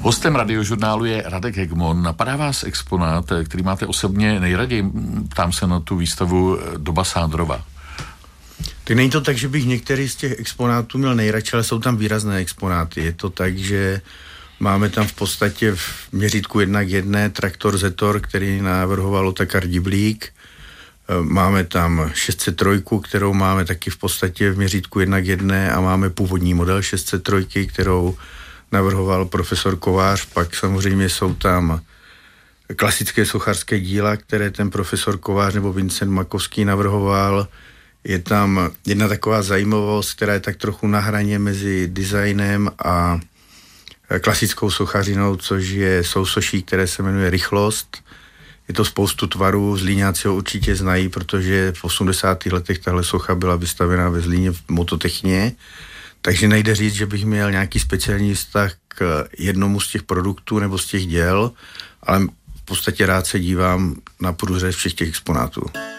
Hostem Radiožurnálu je Radek Hegmon. Napadá vás exponát, který máte osobně nejraději? Ptám se na tu výstavu Doba Sádrova. Tak není to tak, že bych některý z těch exponátů měl nejradši, ale jsou tam výrazné exponáty. Je to tak, že máme tam v podstatě v měřítku 1:1 traktor Zetor, který navrhoval Otakar Diblík. Máme tam 603, kterou máme taky v podstatě v měřítku 1:1 a máme původní model 603, kterou navrhoval profesor Kovář. Pak samozřejmě jsou tam klasické sochařské díla, které ten profesor Kovář nebo Vincent Makovský navrhoval. Je tam jedna taková zajímavost, která je tak trochu na hraně mezi designem a klasickou sochařinou, což je sousoší, které se jmenuje Rychlost. Je to spoustu tvarů, Zlíňáci ho určitě znají, protože v 80. letech tahle socha byla vystavená ve Zlíně v Mototechně, takže nejde říct, že bych měl nějaký speciální vztah k jednomu z těch produktů nebo z těch děl, ale v podstatě rád se dívám na průřez všech těch exponátů.